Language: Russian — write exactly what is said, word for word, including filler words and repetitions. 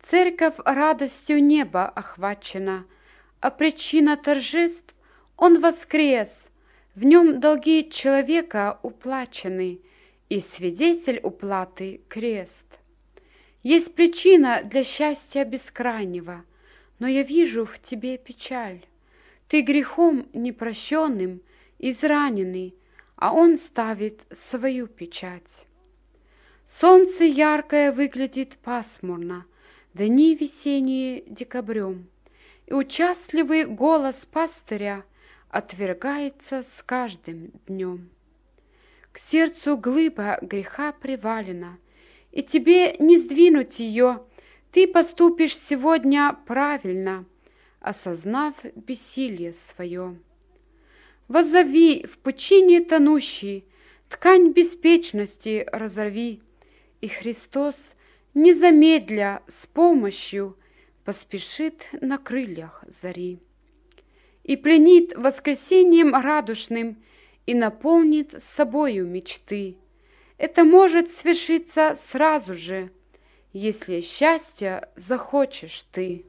Церковь радостью неба охвачена, а причина торжеств — Он воскрес, в Нем долги человека уплачены, и свидетель уплаты — крест. Есть причина для счастья бескрайнего, но я вижу в тебе печаль. Ты грехом непрощенным израненный, а Он ставит свою печать. Солнце яркое выглядит пасмурно, дни весенние декабрем, и участливый голос пастыря отвергается с каждым днем. К сердцу глыба греха привалена, и тебе не сдвинуть ее, ты поступишь сегодня правильно, осознав бессилие свое. Воззови в пучине тонущей, ткань беспечности разорви, и Христос, не замедля, с помощью поспешит на крыльях зари и пленит воскресением радушным и наполнит собою мечты. Это может свершиться сразу же, если счастья захочешь ты.